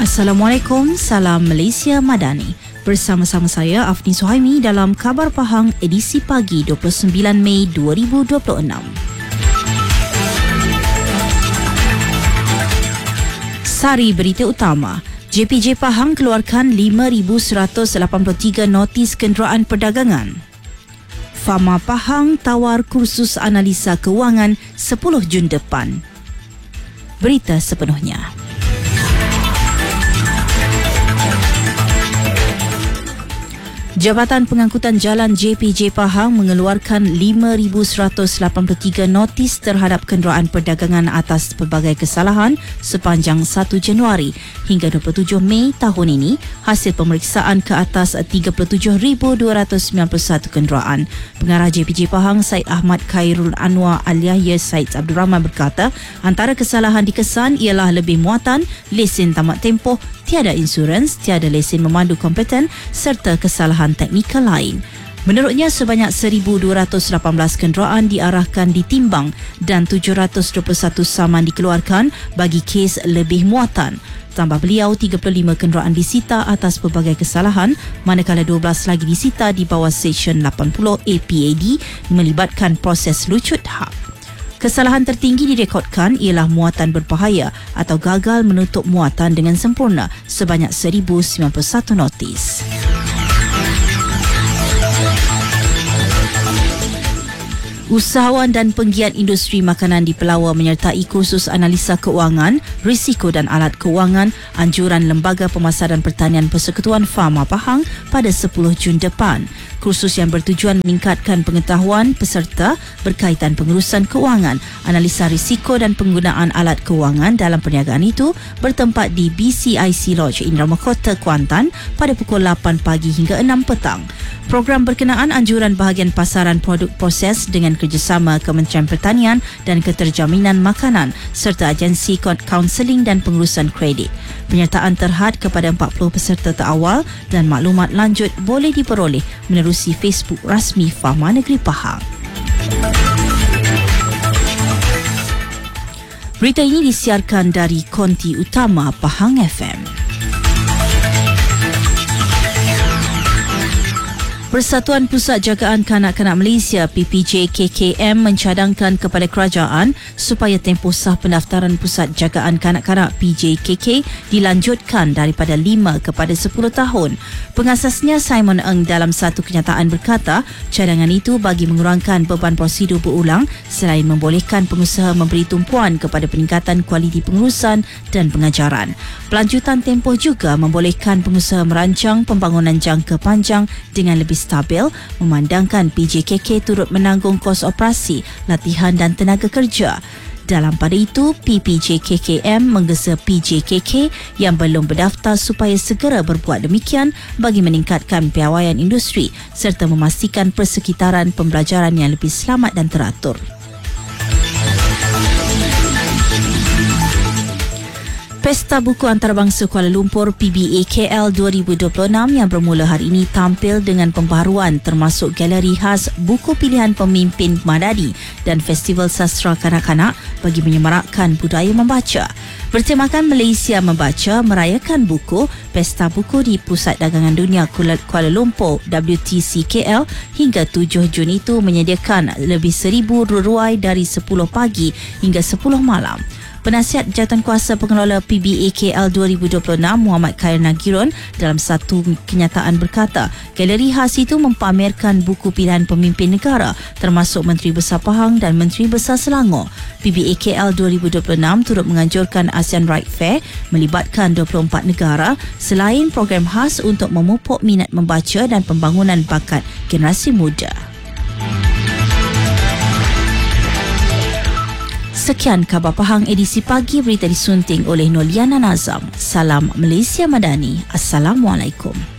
Assalamualaikum, salam Malaysia Madani. Bersama-sama saya Afni Suhaimi dalam Khabar Pahang edisi pagi 29 Mei 2026. Sari berita utama. JPJ Pahang keluarkan 5,183 notis kenderaan perdagangan. Fama Pahang tawar kursus analisa kewangan 10 Jun depan. Berita sepenuhnya. Jabatan Pengangkutan Jalan JPJ Pahang mengeluarkan 5,183 notis terhadap kenderaan perdagangan atas pelbagai kesalahan sepanjang 1 Januari hingga 27 Mei tahun ini hasil pemeriksaan ke atas 37,291 kenderaan. Pengarah JPJ Pahang Syed Ahmad Khairul Anwar Al-Yahya Syed Abdul Rahman berkata, antara kesalahan dikesan ialah lebih muatan, lesen tamat tempoh, tiada insurans, tiada lesen memandu kompeten serta kesalahan teknikal lain. Menurutnya, sebanyak 1,218 kenderaan diarahkan ditimbang dan 721 saman dikeluarkan bagi kes lebih muatan. Tambah beliau, 35 kenderaan disita atas pelbagai kesalahan, manakala 12 lagi disita di bawah Seksyen 80 APAD melibatkan proses lucut hak. Kesalahan tertinggi direkodkan ialah muatan berbahaya atau gagal menutup muatan dengan sempurna sebanyak 1,091 notis. Usahawan dan penggiat industri makanan di Pelawar menyertai kursus analisa keuangan, risiko dan alat keuangan anjuran Lembaga Pemasaran Pertanian Persekutuan Fama Pahang pada 10 Jun depan. Kursus yang bertujuan meningkatkan pengetahuan peserta berkaitan pengurusan keuangan, analisa risiko dan penggunaan alat keuangan dalam perniagaan itu bertempat di BCIC Lodge Indra Mahkota, Kuantan pada pukul 8 pagi hingga 6 petang. Program berkenaan anjuran bahagian pasaran produk proses dengan kerjasama Kementerian Pertanian dan Keterjaminan Makanan serta agensi kaunseling dan pengurusan kredit. Penyertaan terhad kepada 40 peserta terawal dan maklumat lanjut boleh diperoleh menerusi Facebook rasmi Fama Negeri Pahang. Berita ini disiarkan dari konti utama Pahang FM. Persatuan Pusat Jagaan Kanak-Kanak Malaysia PPJ KKM mencadangkan kepada kerajaan supaya tempoh sah pendaftaran Pusat Jagaan Kanak-Kanak PJKK dilanjutkan daripada 5 kepada 10 tahun. Pengasasnya Simon Ng dalam satu kenyataan berkata, cadangan itu bagi mengurangkan beban prosedur berulang selain membolehkan pengusaha memberi tumpuan kepada peningkatan kualiti pengurusan dan pengajaran. Pelanjutan tempoh juga membolehkan pengusaha merancang pembangunan jangka panjang dengan lebih stabil, memandangkan PJKK turut menanggung kos operasi, latihan dan tenaga kerja. Dalam pada itu, PPJ KKM menggesa PJKK yang belum berdaftar supaya segera berbuat demikian bagi meningkatkan piawaian industri serta memastikan persekitaran pembelajaran yang lebih selamat dan teratur. Pesta Buku Antarabangsa Kuala Lumpur PBA KL 2026 yang bermula hari ini tampil dengan pembaharuan termasuk galeri khas buku pilihan pemimpin Madani dan festival sastra kanak-kanak bagi menyemarakkan budaya membaca. Bertemakan Malaysia Membaca merayakan buku, Pesta Buku di Pusat Dagangan Dunia Kuala Lumpur WTC KL hingga 7 Jun itu menyediakan lebih 1,000 ruai dari 10 pagi hingga 10 malam. Penasihat Jawatankuasa Pengelola PBA KL 2026 Muhammad Khair Nagiron dalam satu kenyataan berkata, galeri khas itu mempamerkan buku pilihan pemimpin negara termasuk Menteri Besar Pahang dan Menteri Besar Selangor. PBA KL 2026 turut menganjurkan ASEAN Right Fair melibatkan 24 negara selain program khas untuk memupuk minat membaca dan pembangunan bakat generasi muda. Sekian Khabar Pahang edisi pagi, berita disunting oleh Noliana Nazam. Salam Malaysia Madani. Assalamualaikum.